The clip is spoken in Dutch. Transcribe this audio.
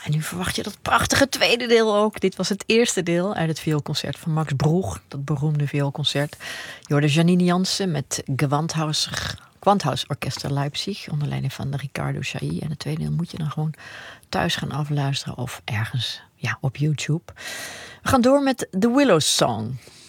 en nu verwacht je dat prachtige tweede deel ook. Dit was het eerste deel uit het vioolconcert van Max Bruch. Dat beroemde vioolconcert. Je hoorde Janine Jansen met Gewandhaus Orchester Leipzig. Onder leiding van Ricardo Chailly. En het tweede deel moet je dan gewoon thuis gaan afluisteren. Of ergens op YouTube. We gaan door met The Willow Song.